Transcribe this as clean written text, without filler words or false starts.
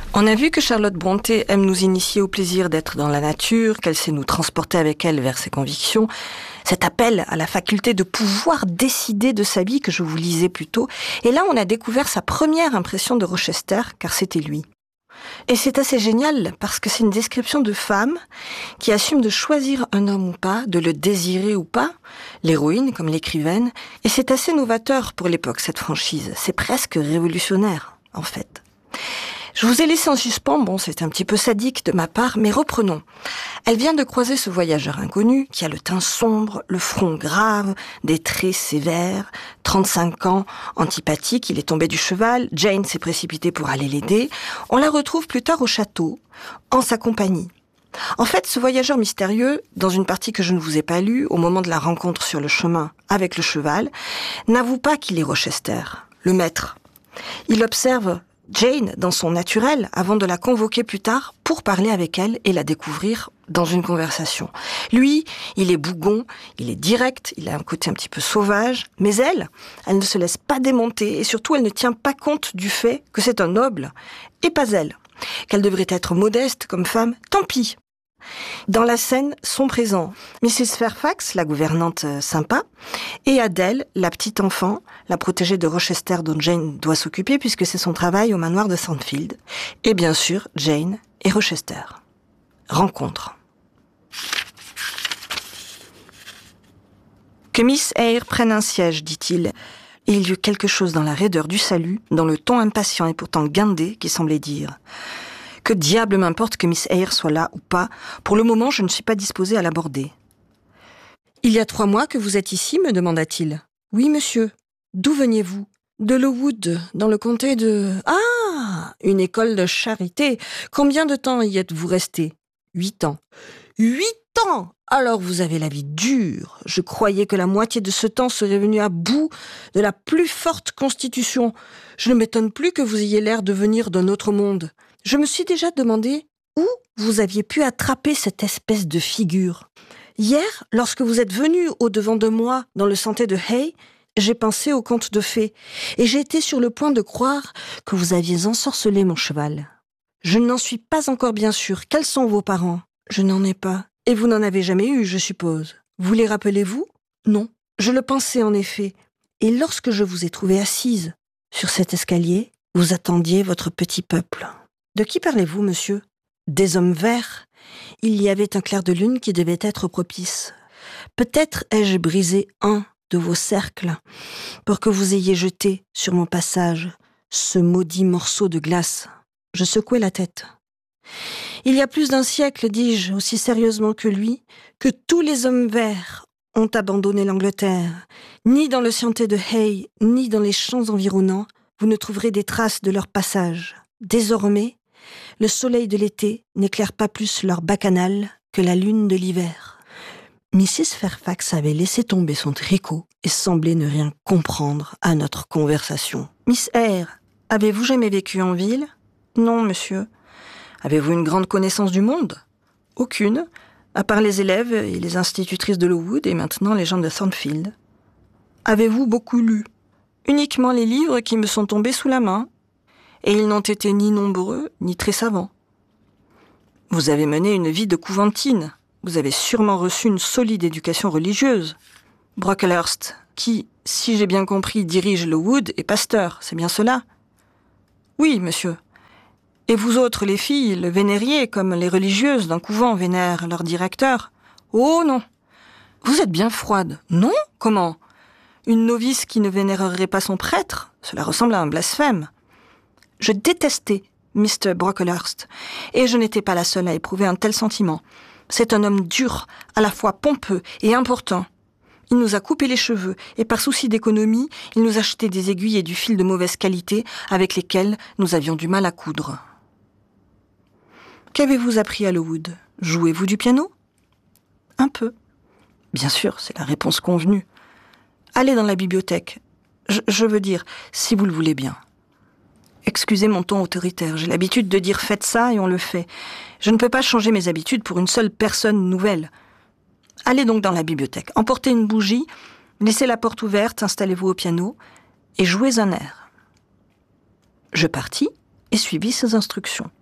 On a vu que Charlotte Brontë aime nous initier au plaisir d'être dans la nature, qu'elle sait nous transporter avec elle vers ses convictions. Cet appel à la faculté de pouvoir décider de sa vie que je vous lisais plus tôt. Et là, on a découvert sa première impression de Rochester, car c'était lui. Et c'est assez génial parce que c'est une description de femme qui assume de choisir un homme ou pas, de le désirer ou pas, l'héroïne comme l'écrivaine. Et c'est assez novateur pour l'époque, cette franchise. C'est presque révolutionnaire, en fait. Je vous ai laissé en suspens, bon, c'est un petit peu sadique de ma part, mais reprenons. Elle vient de croiser ce voyageur inconnu qui a le teint sombre, le front grave, des traits sévères, 35 ans, antipathique, il est tombé du cheval, Jane s'est précipitée pour aller l'aider. On la retrouve plus tard au château, en sa compagnie. En fait, ce voyageur mystérieux, dans une partie que je ne vous ai pas lue, au moment de la rencontre sur le chemin avec le cheval, n'avoue pas qu'il est Rochester, le maître. Il observe Jane dans son naturel avant de la convoquer plus tard pour parler avec elle et la découvrir dans une conversation. Lui, il est bougon, il est direct, il a un côté un petit peu sauvage, mais elle ne se laisse pas démonter et surtout elle ne tient pas compte du fait que c'est un noble et pas elle. Qu'elle devrait être modeste comme femme, tant pis. Dans la scène sont présents Mrs. Fairfax, la gouvernante sympa, et Adèle, la petite enfant, la protégée de Rochester dont Jane doit s'occuper puisque c'est son travail au manoir de Sandfield. Et bien sûr, Jane et Rochester. Rencontre. Que Miss Eyre prenne un siège, dit-il. Et il y eut quelque chose dans la raideur du salut, dans le ton impatient et pourtant guindé qui semblait dire « Que diable m'importe que Miss Eyre soit là ou pas, pour le moment je ne suis pas disposée à l'aborder. »« Il y a 3 mois que vous êtes ici, me demanda-t-il. »« Oui, monsieur. D'où veniez-vous ?»« De Lowood, dans le comté de... »« Ah, une école de charité. Combien de temps y êtes-vous resté ?»« 8 ans. »« 8 ans ! Alors vous avez la vie dure. Je croyais que la moitié de ce temps serait venue à bout de la plus forte constitution. Je ne m'étonne plus que vous ayez l'air de venir d'un autre monde. Je me suis déjà demandé où vous aviez pu attraper cette espèce de figure. Hier, lorsque vous êtes venu au-devant de moi dans le sentier de Hay, j'ai pensé au conte de fées et j'ai été sur le point de croire que vous aviez ensorcelé mon cheval. Je n'en suis pas encore bien sûre. Quels sont vos parents ? Je n'en ai pas. Et vous n'en avez jamais eu, je suppose. Vous les rappelez-vous ? Non. Je le pensais en effet. Et lorsque je vous ai trouvée assise sur cet escalier, vous attendiez votre petit peuple. De qui parlez-vous, monsieur ? Des hommes verts. Il y avait un clair de lune qui devait être propice. Peut-être ai-je brisé un de vos cercles pour que vous ayez jeté sur mon passage ce maudit morceau de glace. Je secouai la tête. Il y a plus d'un siècle, dis-je, aussi sérieusement que lui, que tous les hommes verts ont abandonné l'Angleterre. Ni dans le sentier de Hay, ni dans les champs environnants, vous ne trouverez des traces de leur passage. Désormais, le soleil de l'été n'éclaire pas plus leur bacchanal que la lune de l'hiver. Mrs. Fairfax avait laissé tomber son tricot et semblait ne rien comprendre à notre conversation. « Miss Eyre, avez-vous jamais vécu en ville ? » ?»« Non, monsieur. » »« Avez-vous une grande connaissance du monde ? » ?»« Aucune, à part les élèves et les institutrices de Lowood et maintenant les gens de Thornfield. »« Avez-vous beaucoup lu ? » ?»« Uniquement les livres qui me sont tombés sous la main. Et ils n'ont été ni nombreux, ni très savants. Vous avez mené une vie de couventine. Vous avez sûrement reçu une solide éducation religieuse. Brocklehurst, qui, si j'ai bien compris, dirige Lowood, est pasteur, c'est bien cela ? Oui, monsieur. Et vous autres, les filles, le vénériez comme les religieuses d'un couvent vénèrent leur directeur ? Oh non. Vous êtes bien froide. Non ? Comment ? Une novice qui ne vénérerait pas son prêtre ? Cela ressemble à un blasphème. Je détestais Mr. Brocklehurst, et je n'étais pas la seule à éprouver un tel sentiment. C'est un homme dur, à la fois pompeux et important. Il nous a coupé les cheveux, et par souci d'économie, il nous achetait des aiguilles et du fil de mauvaise qualité avec lesquels nous avions du mal à coudre. Qu'avez-vous appris à Lowood ? Jouez-vous du piano ? Un peu. Bien sûr, c'est la réponse convenue. Allez dans la bibliothèque. Je veux dire, si vous le voulez bien. Excusez mon ton autoritaire, j'ai l'habitude de dire « faites ça » et on le fait. Je ne peux pas changer mes habitudes pour une seule personne nouvelle. Allez donc dans la bibliothèque, emportez une bougie, laissez la porte ouverte, installez-vous au piano et jouez un air. Je partis et suivis ses instructions.